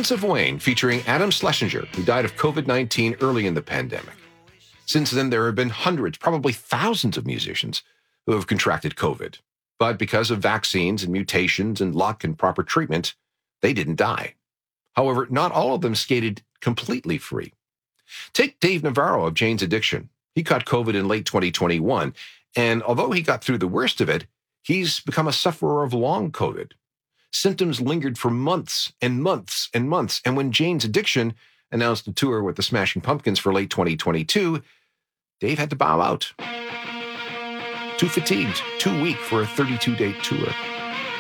Mountains of Wayne, featuring Adam Schlesinger, who died of COVID-19 early in the pandemic. Since then, there have been hundreds, probably thousands of musicians who have contracted COVID. But because of vaccines and mutations and luck and proper treatment, they didn't die. However, not all of them skated completely free. Take Dave Navarro of Jane's Addiction. He caught COVID in late 2021, and although he got through the worst of it, he's become a sufferer of long COVID. Symptoms lingered for months and months and months, and when Jane's Addiction announced a tour with the Smashing Pumpkins for late 2022, Dave had to bow out. Too fatigued, too weak for a 32-date tour.